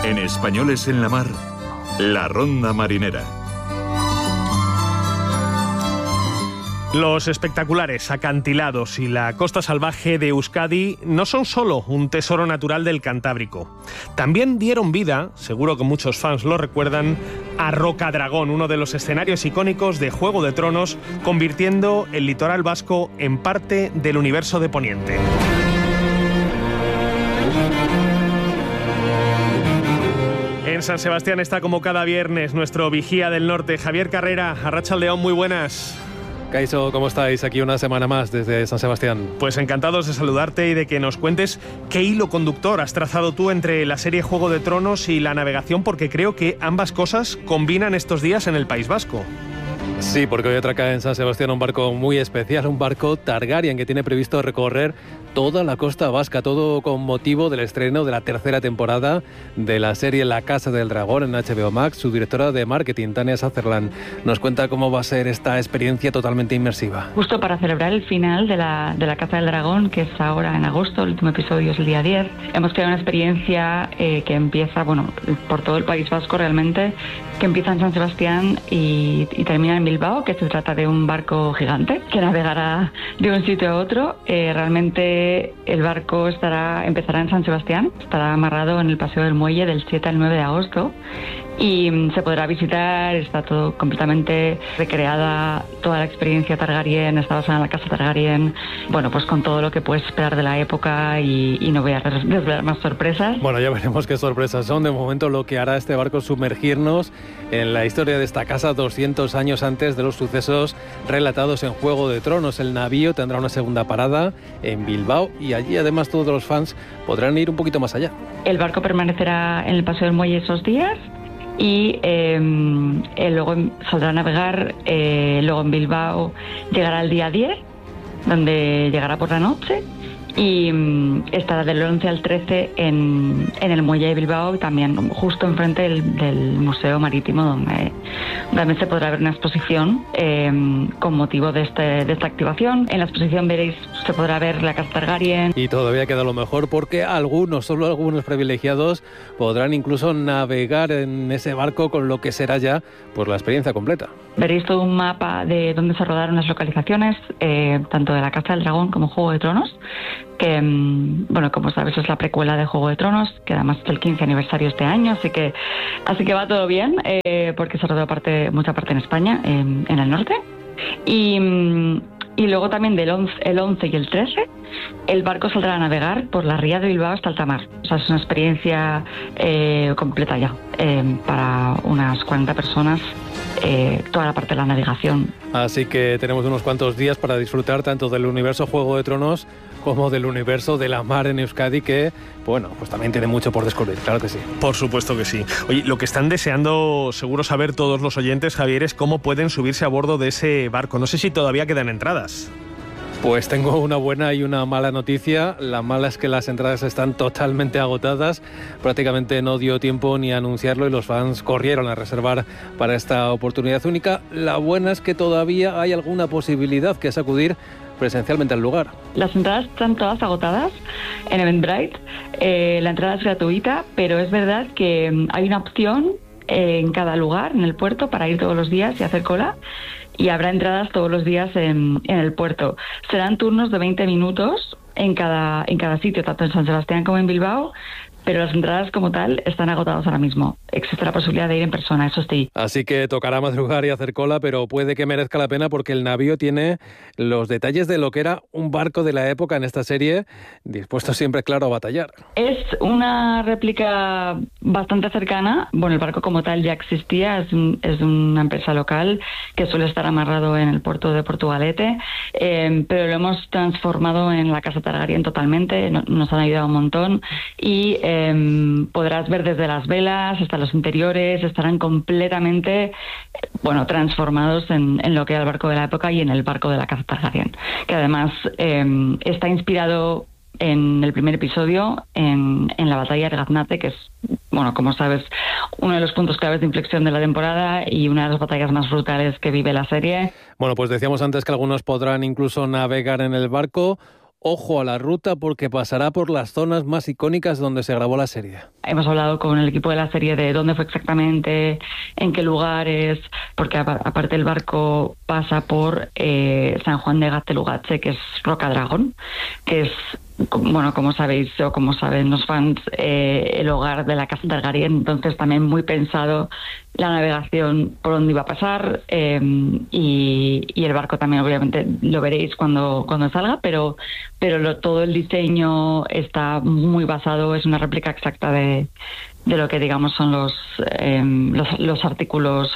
En Españoles en la Mar, la ronda marinera. Los espectaculares acantilados y la costa salvaje de Euskadi no son solo un tesoro natural del Cantábrico. También dieron vida, seguro que muchos fans lo recuerdan, a Rocadragón, uno de los escenarios icónicos de Juego de Tronos, convirtiendo el litoral vasco en parte del universo de Poniente. En San Sebastián está como cada viernes nuestro vigía del norte, Javier Carrera. Arratsaldeon, muy buenas. Kaixo, ¿cómo estáis? Aquí una semana más desde San Sebastián. Pues encantados de saludarte y de que nos cuentes qué hilo conductor has trazado tú entre la serie Juego de Tronos y la navegación, porque creo que ambas cosas combinan estos días en el País Vasco. Sí, porque hoy atraca en San Sebastián un barco muy especial, un barco Targaryen que tiene previsto recorrer toda la costa vasca, todo con motivo del estreno de la tercera temporada de la serie La Casa del Dragón en HBO Max. Su directora de marketing, Tania Sutherland, nos cuenta cómo va a ser esta experiencia totalmente inmersiva. Justo para celebrar el final de la Casa del Dragón, que es ahora en agosto, el último episodio es el día 10, hemos creado una experiencia que empieza, por todo el País Vasco realmente, que empieza en San Sebastián y termina en Bilbao, que se trata de un barco gigante que navegará de un sitio a otro. Realmente el barco empezará en San Sebastián, estará amarrado en el Paseo del Muelle del 7 al 9 de agosto y se podrá visitar. Está todo completamente recreada, toda la experiencia Targaryen, está basada en la casa Targaryen, pues con todo lo que puedes esperar de la época y no voy a desvelar más sorpresas. Bueno, ya veremos qué sorpresas son. De momento lo que hará este barco es sumergirnos en la historia de esta casa 200 años antes de los sucesos relatados en Juego de Tronos. El navío tendrá una segunda parada en Bilbao y allí además todos los fans podrán ir un poquito más allá. El barco permanecerá en el Paseo del Muelle esos días y luego saldrá a navegar, luego en Bilbao llegará el día 10, donde llegará por la noche, y estará del 11 al 13 en el muelle de Bilbao y también justo enfrente del Museo Marítimo, donde también se podrá ver una exposición con motivo de esta activación. En la exposición se podrá ver la Casa Targaryen. Y todavía queda lo mejor, porque solo algunos privilegiados podrán incluso navegar en ese barco, con lo que será ya la experiencia completa. Veréis todo un mapa de dónde se rodaron las localizaciones, tanto de la Casa del Dragón como Juego de Tronos, que, como sabes, es la precuela de Juego de Tronos, que además es el 15 aniversario este año, así que va todo bien, porque se rodó mucha parte en España, en el norte. Y luego también el 11 y el 13, el barco saldrá a navegar por la ría de Bilbao hasta alta mar. O sea, es una experiencia completa ya, para unas 40 personas, toda la parte de la navegación. Así que tenemos unos cuantos días para disfrutar tanto del universo Juego de Tronos como del universo de la mar en Euskadi, que, también tiene mucho por descubrir, claro que sí. Por supuesto que sí. Oye, lo que están deseando seguro saber todos los oyentes, Javier, es cómo pueden subirse a bordo de ese barco. No sé si todavía quedan entradas. Pues tengo una buena y una mala noticia. La mala es que las entradas están totalmente agotadas. Prácticamente no dio tiempo ni a anunciarlo y los fans corrieron a reservar para esta oportunidad única. La buena es que todavía hay alguna posibilidad, que es acudir presencialmente al lugar. Las entradas están todas agotadas en Eventbrite. La entrada es gratuita, pero es verdad que hay una opción en cada lugar, en el puerto, para ir todos los días y hacer cola. Y habrá entradas todos los días en el puerto. Serán turnos de 20 minutos en cada sitio, tanto en San Sebastián como en Bilbao, pero las entradas como tal están agotadas ahora mismo. Existe la posibilidad de ir en persona, eso sí. Así que tocará madrugar y hacer cola, pero puede que merezca la pena, porque el navío tiene los detalles de lo que era un barco de la época en esta serie, dispuesto siempre, claro, a batallar. Es una réplica bastante cercana. El barco como tal ya existía, es una empresa local que suele estar amarrado en el puerto de Portugalete, pero lo hemos transformado en la Casa Targaryen totalmente. Nos han ayudado un montón y podrás ver desde las velas hasta los interiores, estarán completamente transformados en lo que era el barco de la época y en el barco de la Casa Targaryen, que además está inspirado en el primer episodio en la batalla de Gaznate, que es, como sabes, uno de los puntos claves de inflexión de la temporada y una de las batallas más brutales que vive la serie. Pues decíamos antes que algunos podrán incluso navegar en el barco. ojo a la ruta porque pasará por las zonas más icónicas donde se grabó la serie. Hemos hablado con el equipo de la serie de dónde fue exactamente, en qué lugares, porque aparte el barco pasa por San Juan de Gaztelugatxe, que es Rocadragón, que es, bueno, como sabéis o como saben los fans, el hogar de la casa Targaryen. Entonces también muy pensado la navegación por donde iba a pasar, y el barco también obviamente lo veréis cuando salga, pero todo el diseño está muy basado, es una réplica exacta de lo que digamos son los artículos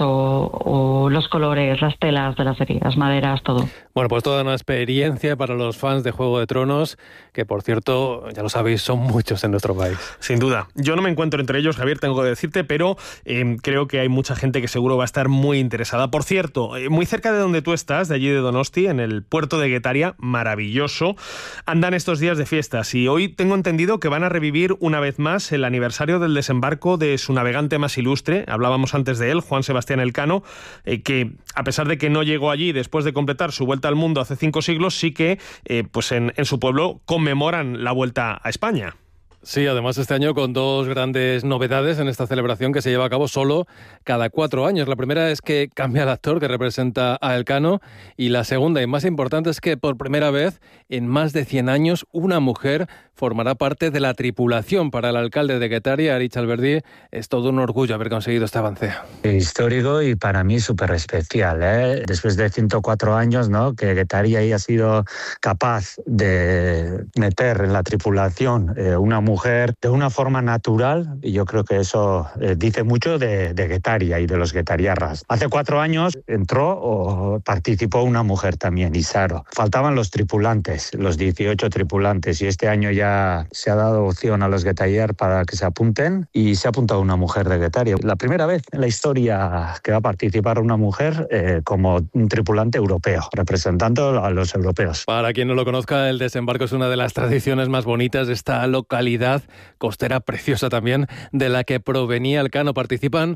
o los colores, las telas de la serie, las maderas, todo. Bueno, pues toda una experiencia para los fans de Juego de Tronos, que por cierto, ya lo sabéis, son muchos en nuestro país. Sin duda. Yo no me encuentro entre ellos, Javier, tengo que decirte, pero creo que hay mucha gente que seguro va a estar muy interesada. Por cierto, muy cerca de donde tú estás, de allí de Donosti, en el puerto de Getaria, maravilloso, andan estos días de fiestas y hoy tengo entendido que van a revivir una vez más el aniversario del desembarco de su navegante más ilustre. Hablábamos antes de él, Juan Sebastián Elcano, que a pesar de que no llegó allí después de completar su vuelta al mundo hace 5 siglos, sí que pues en su pueblo conmemoran la vuelta a España. Sí, además este año con 2 grandes novedades en esta celebración que se lleva a cabo solo cada 4 años. La primera es que cambia el actor que representa a Elcano, y la segunda y más importante es que por primera vez en más de 100 años una mujer formará parte de la tripulación. Para el alcalde de Getaria, Aritz Alberdi, es todo un orgullo haber conseguido este avance. Histórico y para mí súper especial, ¿eh? Después de 104 años, ¿no?, que Getaria haya sido capaz de meter en la tripulación una mujer de una forma natural, y yo creo que eso dice mucho de Getaria y de los getariarras. Hace 4 años entró o participó una mujer también, Isaro. Faltaban los tripulantes, los 18 tripulantes, y este año ya se ha dado opción a los getariar para que se apunten, y se ha apuntado una mujer de Getaria. La primera vez en la historia que va a participar una mujer como un tripulante europeo, representando a los europeos. Para quien no lo conozca, el desembarco es una de las tradiciones más bonitas de esta localidad costera preciosa también, de la que provenía Elcano. Participan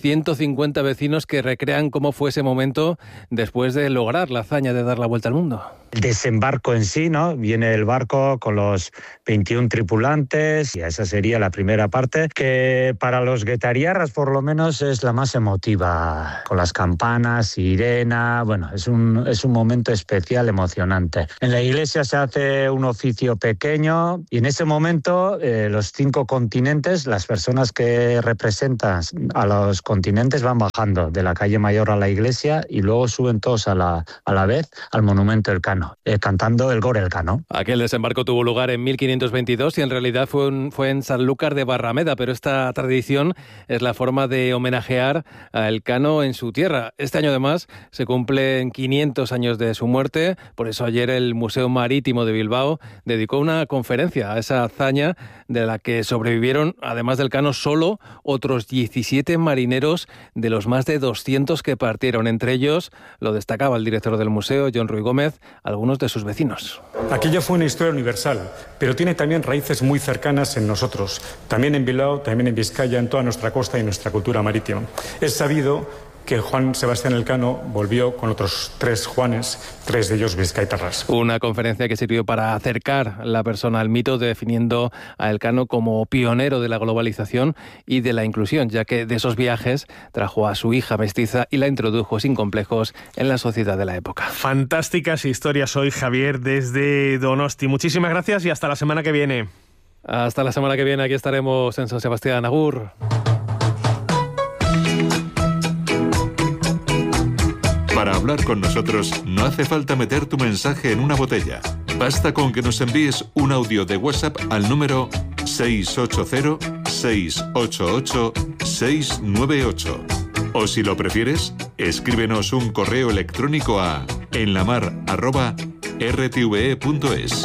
150 vecinos que recrean cómo fue ese momento después de lograr la hazaña de dar la vuelta al mundo. El desembarco en sí, ¿no? Viene el barco con los 21 tripulantes, y esa sería la primera parte, que para los getariarras por lo menos es la más emotiva, con las campanas, sirena. Bueno, es un momento especial, emocionante. En la iglesia se hace un oficio pequeño, y en ese momento los 5 continentes, las personas que representan a los continentes van bajando de la calle mayor a la iglesia, y luego suben todos a la vez al monumento Elcano, cantando el Gor Elcano. Aquel desembarco tuvo lugar en 1522 y en realidad fue en Sanlúcar de Barrameda, pero esta tradición es la forma de homenajear a Elcano en su tierra. Este año además se cumplen 500 años de su muerte, por eso ayer el Museo Marítimo de Bilbao dedicó una conferencia a esa hazaña, de la que sobrevivieron, además del Elcano, solo otros 17 marineros de los más de 200 que partieron. Entre ellos, lo destacaba el director del museo, John Ruy Gómez, algunos de sus vecinos. Aquella fue una historia universal, pero tiene también raíces muy cercanas en nosotros, también en Bilbao, también en Vizcaya, en toda nuestra costa y nuestra cultura marítima. Es sabido que Juan Sebastián Elcano volvió con otros 3 Juanes, 3 de ellos vizcaitarras. Una conferencia que sirvió para acercar la persona al mito, definiendo a Elcano como pionero de la globalización y de la inclusión, ya que de esos viajes trajo a su hija mestiza y la introdujo sin complejos en la sociedad de la época. Fantásticas historias hoy, Javier, desde Donosti. Muchísimas gracias y hasta la semana que viene. Hasta la semana que viene, aquí estaremos en San Sebastián. Agur. Para hablar con nosotros no hace falta meter tu mensaje en una botella. Basta con que nos envíes un audio de WhatsApp al número 680-688-698. O si lo prefieres, escríbenos un correo electrónico a enlamar@rtve.es.